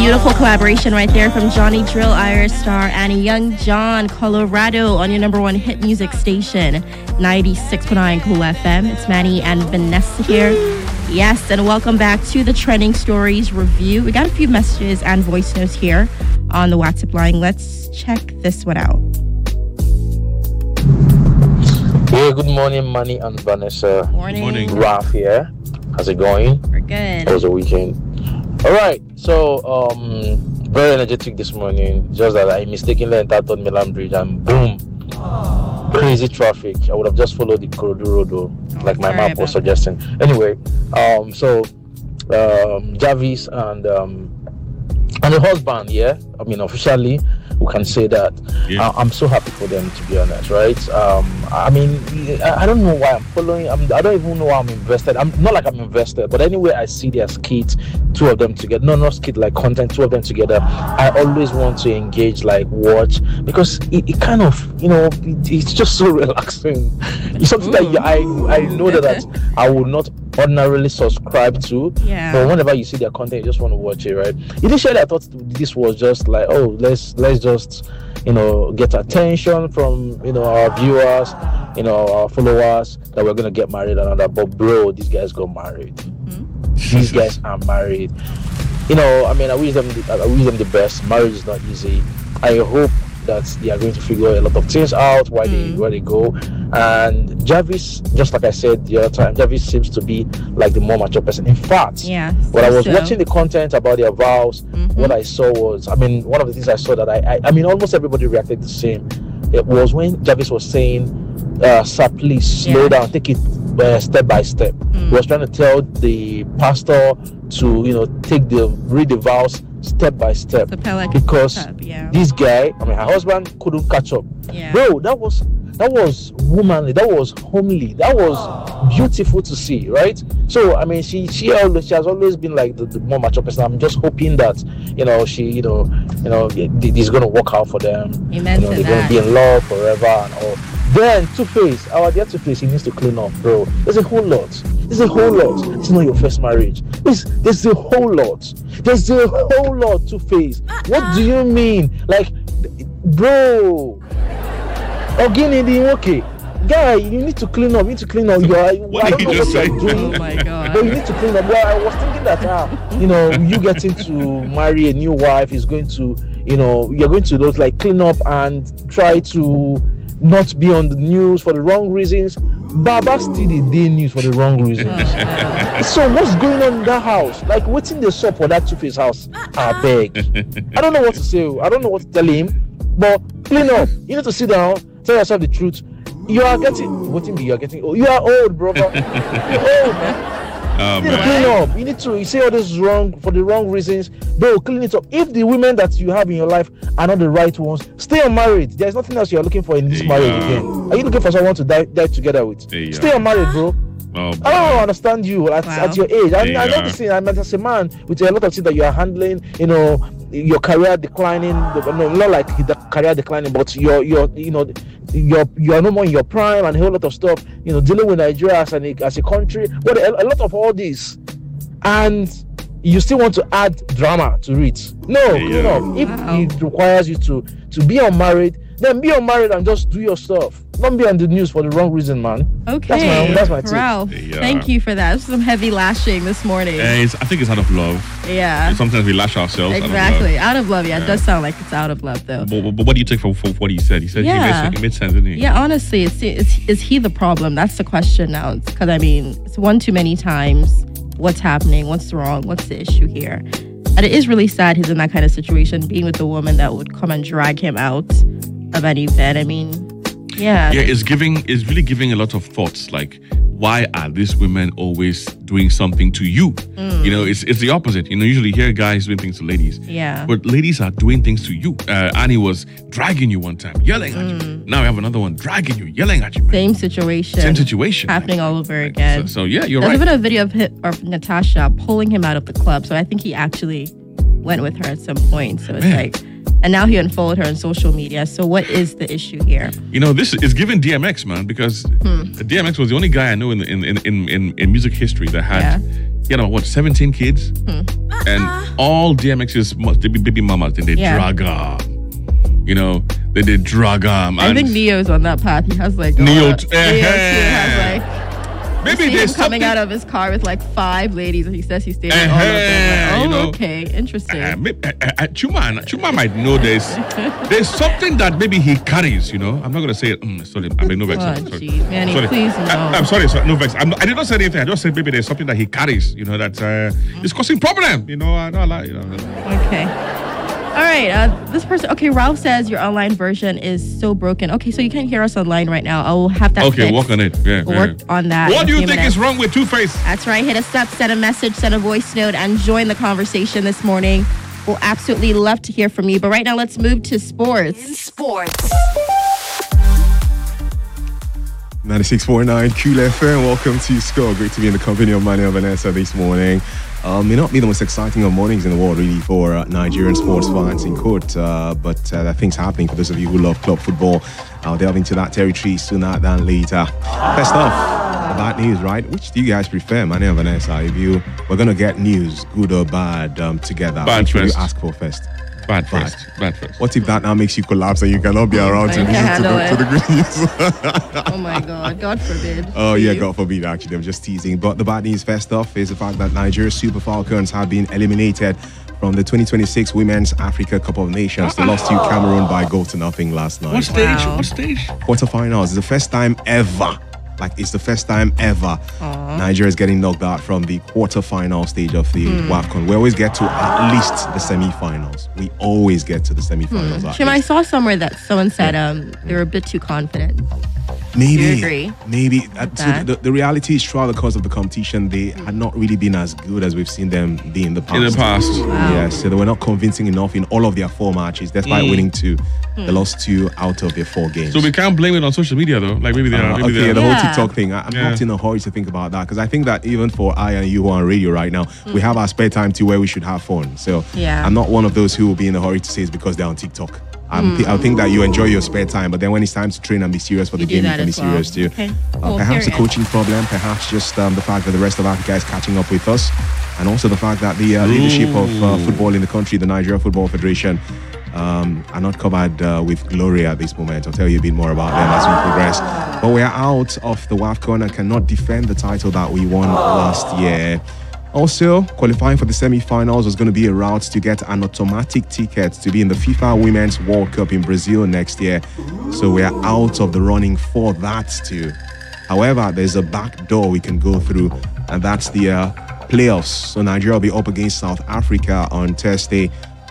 Beautiful collaboration right there from Johnny Drill, Iris Star, and Young John, Colorado, on your number one hit music station, 96.9 Cool FM. It's Manny and Vanessa here. Yes, and welcome back to the Trending Stories Review. We got a few messages and voice notes here on the WhatsApp line. Let's check this one out. Hey, good morning, Manny and Vanessa. Morning. Ralph here. How's it going? We're good. How was the weekend? All right, so very energetic this morning. Just that I mistakenly entered on Milan Bridge and boom, crazy traffic. I would have just followed the Korodu Road, though, like my map was suggesting. Anyway, so Jarvis and the husband, yeah. I mean, officially, we can say that. Yeah. I'm so happy for them, to be honest, right? I mean, I don't know why I'm following. I don't even know why I'm invested. I'm not like I'm invested, but anyway, I see their skits, two of them together. No, not skit, like content, two of them together. I always want to engage, like watch, because it kind of, it's just so relaxing. It's something that I know that I would not ordinarily subscribe to. Yeah. But whenever you see their content, you just want to watch it, right? Initially, I thought this was just like, oh, let's just get attention from our viewers, our followers, that we're gonna get married and all that. But bro, these guys got married. Mm-hmm. These guys are married. I mean, I wish them the best. Marriage is not easy. I hope that they are going to figure a lot of things out where they go. And Jarvis, just like I said the other time, Jarvis seems to be like the more mature person. In fact, when I was watching the content about their vows, what I saw was, I mean, one of the things I saw that I mean, almost everybody reacted the same. It was when Jarvis was saying, sir, please slow down, take it step by step. He was trying to tell the pastor to, read the vows step by step, because this guy, I mean, her husband couldn't catch up. Bro, that was womanly, that was homely, that was beautiful to see, right? So I mean, she has always been like the more mature person. I'm just hoping that this is gonna work out for them. Amen. They're gonna be in love forever and all. Then Two-Face, our dear Two-Face, he needs to clean up, bro. There's a whole lot. It's not your first marriage. There's a whole lot. Two-Face. What do you mean? Like, bro. Okay. Guy, you need to clean up. What did he just say? Oh my God. But you need to clean up. Well, I was thinking that, you getting to marry a new wife is going to, you're going to like clean up and try to not be on the news for the wrong reasons. Baba still the day news for the wrong reasons. So what's going on in that house? Like, waiting the shop for that Two-Face house. I beg. I don't know what to say. I don't know what to tell him. But clean up. You need to sit down. Tell yourself the truth. You are getting old. You are old, brother. You're old, man. You need to clean up. You say all this wrong for the wrong reasons. Bro, clean it up. If the women that you have in your life are not the right ones, stay unmarried. There's nothing else you're looking for in this marriage again. Are you looking for someone to die together with? Stay unmarried, bro. I don't understand you at your age. I know this thing. I mean, as a man with a lot of things that you are handling, your career declining. Not like the career declining, but you're no more in your prime and a whole lot of stuff. Dealing with Nigeria as a country, but a lot of all this, and you still want to add drama to it. No, clean up. If it requires you to be unmarried, then be unmarried and just do your stuff. Don't be on the news for the wrong reason, man. Okay, that's my take. Ralph, thank you for that. Some heavy lashing this morning. I think it's out of love. Yeah. Sometimes we lash ourselves. Exactly. Out of love. Yeah, it does sound like it's out of love, though. But what do you take from what he said? He said he made sense, didn't he? Yeah, honestly, is he the problem? That's the question now. Because, I mean, it's one too many times. What's happening? What's wrong? What's the issue here? And it is really sad he's in that kind of situation, being with the woman that would come and drag him out of an event. I mean, it's really giving a lot of thoughts, like, why are these women always doing something to you? It's the opposite. Usually hear guys doing things to ladies. Yeah. But ladies are doing things to you. Annie was dragging you one time, yelling at you. Now we have another one dragging you, yelling at you. Man. Same situation. Happening all over again. So yeah, you're There's right. There's been a video of Natasha pulling him out of the club. So I think he actually went with her at some point. So it's like, And now he unfollowed her on social media. So what is the issue here? This is giving DMX, man, because DMX was the only guy I know in music history that had, 17 kids? And all DMX's baby mamas, they drug her. They did drug her. I think Neo's on that path. He has like... Neo too has like... Maybe there's coming out of his car with like 5 ladies, and he says he's staying with all of them. Like, okay, interesting. Chuma might know there's something that maybe he carries. I'm not gonna say it. Sorry, I mean no vex. Sorry. Manny, sorry. Please no. I'm sorry, no vex. I did not say anything. I just said maybe there's something that he carries. That is causing problem. I don't like. Okay. All right, this person, Ralph says your online version is so broken. Okay, so you can't hear us online right now. I will have that fixed. Work on it. Yeah, work on that. What do you think is wrong with Two-Face? That's right. Hit us up, send a message, send a voice note, and join the conversation this morning. We'll absolutely love to hear from you. But right now, let's move to sports. In sports. 96.9 Cool FM. Welcome to Score. Great to be in the company of Mani and Vanessa this morning. May not be the most exciting of mornings in the world, really, for Nigerian sports fans in court, but there are things happening for those of you who love club football. I'll delve into that territory sooner than later. First off, the bad news, right? Which do you guys prefer, Mani and Vanessa? If we're going to get news, good or bad, together, which will you ask for first? Bad first. What if that now makes you collapse and you cannot be around to listen to the good news? Oh my God forbid. Oh yeah, God forbid, actually. I'm just teasing. But the bad news first off is the fact that Nigeria's Super Falcons have been eliminated from the 2026 Women's Africa Cup of Nations. They lost to Cameroon by 0-0 last night. What stage? Quarterfinals. It's the first time ever. It's the first time ever Nigeria is getting knocked out from the quarterfinal stage of the WAFCON. We always get to at least the semifinals. We always get to the semifinals. Shim, I saw somewhere that someone said they were a bit too confident. Maybe. Do you agree? Maybe. So the reality is, throughout the course of the competition, they had not really been as good as we've seen them be in the past. Wow. Yeah, so they were not convincing enough in all of their 4 matches, despite winning 2. They lost 2 out of their 4 games. So we can't blame it on social media, though. Like maybe they are. The whole TikTok thing. I'm not in a hurry to think about that, because I think that even for I and you who are on radio right now, we have our spare time too, where we should have fun. So I'm not one of those who will be in a hurry to say it's because they're on TikTok. I think that you enjoy your spare time, but then when it's time to train and be serious for the game, you can be serious too. Okay. Perhaps a coaching problem, perhaps just the fact that the rest of Africa is catching up with us, and also the fact that the leadership of football in the country, the Nigeria Football Federation, are not covered with glory at this moment. I'll tell you a bit more about them as we progress. But we are out of the WAFCON and cannot defend the title that we won last year. Also, qualifying for the semi-finals was going to be a route to get an automatic ticket to be in the FIFA Women's World Cup in Brazil next year. So we are out of the running for that too. However, there's a back door we can go through, and that's the playoffs. So Nigeria will be up against South Africa on Thursday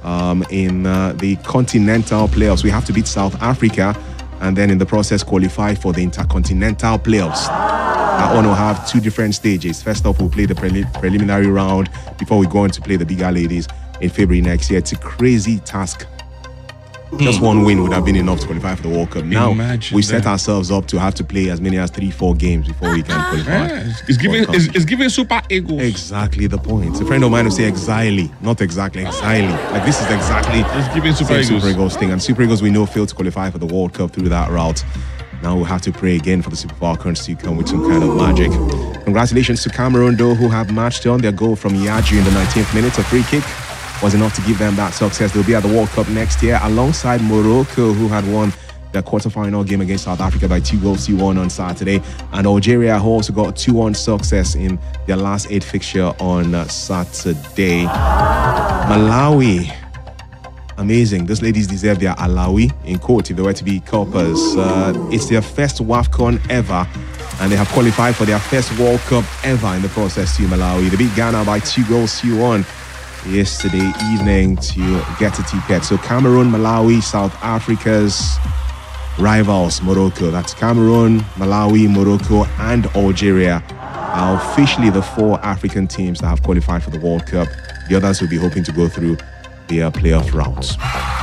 in the continental playoffs. We have to beat South Africa and then in the process qualify for the intercontinental playoffs. That one will have 2 different stages. First off, we'll play the preliminary round before we go on to play the bigger ladies in February next year. It's a crazy task. Just 1 win would have been enough to qualify for the World Cup. Now, we set ourselves up to have to play as many as 3-4 games before we can qualify. It's giving super egos. Exactly the point. A friend of mine will say exiley, not exactly exiley. Like this is exactly it's giving super egos thing. And Super Eagles we know failed to qualify for the World Cup through that route. Now we'll have to pray again for the Super Falcons to come with some kind of magic. Congratulations to Cameroon, though, who have matched on their goal from Yaju in the 19th minute. A free kick was enough to give them that success. They'll be at the World Cup next year alongside Morocco, who had won their quarterfinal game against South Africa by 2-1 on Saturday. And Algeria, who also got a 2-1 success in their last 8 fixture on Saturday. Malawi. Amazing. Those ladies deserve their Alawi in court if they were to be coppers. It's their first WAFCON ever, and they have qualified for their first World Cup ever in the process to Malawi. They beat Ghana by 2-1 yesterday evening to get a ticket. So Cameroon, Malawi, South Africa's rivals, Morocco. That's Cameroon, Malawi, Morocco, and Algeria are officially the 4 African teams that have qualified for the World Cup. The others will be hoping to go through their playoff routes.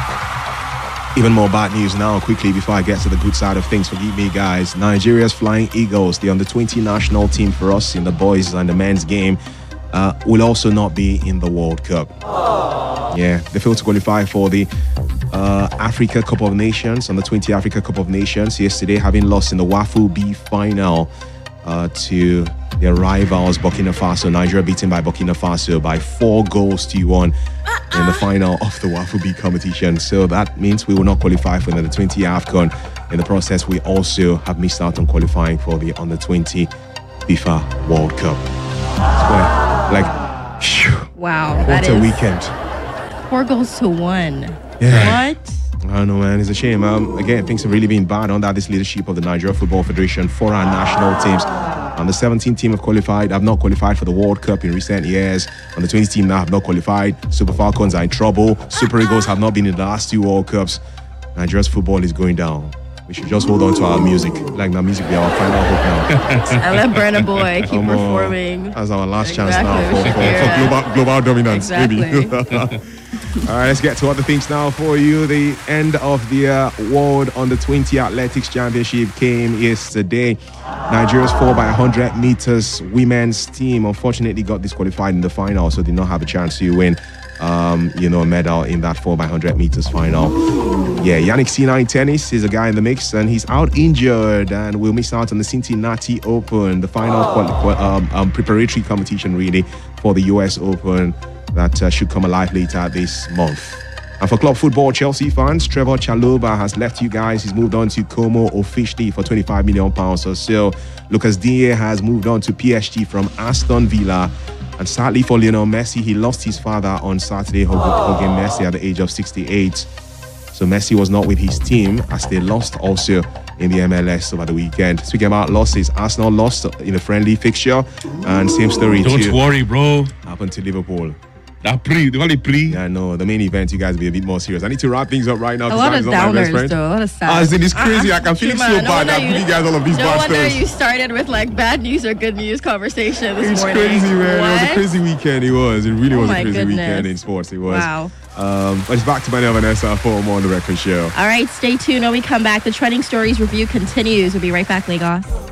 Even more bad news now, quickly, before I get to the good side of things. Forgive me, guys. Nigeria's Flying Eagles, the under-20 national team for us in the boys and the men's game, will also not be in the World Cup. Yeah, they failed to qualify for the Africa Cup of Nations, on the 20 Africa Cup of Nations yesterday, having lost in the WAFU B final to their rivals Burkina Faso. Nigeria beaten by Burkina Faso by 4-1 in the final of the WAFU B competition. So that means we will not qualify for the 20 AFCON. In the process, we also have missed out on qualifying for the under 20 FIFA World Cup. Wow, what a weekend. 4-1. Yeah. What? I don't know, man. It's a shame. Again, things have really been bad under this leadership of the Nigeria Football Federation for our national teams. And the 17 team have not qualified for the World Cup in recent years. And the 20 team now have not qualified. Super Falcons are in trouble. Super Eagles have not been in the last 2 World Cups. Nigeria's football is going down. We should just hold on to our music. Like now, music be our final hope now. And let Burna Boy keep performing. That's our last chance now for global dominance, exactly. maybe. All right, let's get to other things now for you. The end of the World Under 20 Athletics Championship came yesterday. Nigeria's 4x100 meters women's team unfortunately got disqualified in the final, so did not have a chance to win a medal in that 4x100 meters final. Yeah, Yannick Sinner in tennis is a guy in the mix, and he's out injured and will miss out on the Cincinnati Open, the final preparatory competition really for the US Open that should come alive later this month. And for club football Chelsea fans, Trevor Chalobah has left you guys. He's moved on to Como officially for £25 million or so. Lucas Digne has moved on to PSG from Aston Villa. And sadly for Lionel Messi, he lost his father on Saturday, Hogan Messi, at the age of 68. So Messi was not with his team as they lost also in the MLS over the weekend. Speaking about losses, Arsenal lost in a friendly fixture, and same story Don't worry, bro. happened to Liverpool. They call it pre. Yeah, no, the main event, you guys be a bit more serious. I need to wrap things up right now. A lot of downers, though. A lot of sad. As in, it's crazy. I'm feeling so bad that I'm giving you guys all of these bad No wonder stories. you started with like bad news or good news conversation this morning. It's crazy, man. What? It was a crazy weekend. It was. It really was a crazy goodness. weekend in sports. It was. Wow. But it's back to Manuel Vanessa for more on The Record Show. All right, stay tuned. When we come back, the Trending Stories review continues. We'll be right back, Lagos.